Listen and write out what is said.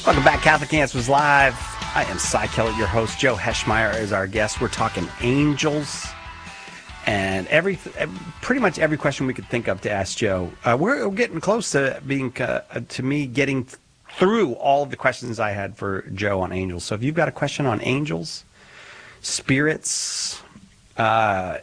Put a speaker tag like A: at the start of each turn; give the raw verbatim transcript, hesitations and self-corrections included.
A: Welcome back, Catholic Answers Live. I am Cy Kellett, your host. Joe Heschmeyer is our guest. We're talking angels and every, pretty much every question we could think of to ask Joe. Uh, we're getting close to being, uh, to me, getting through all of the questions I had for Joe on angels. So if you've got a question on angels, spirits, uh,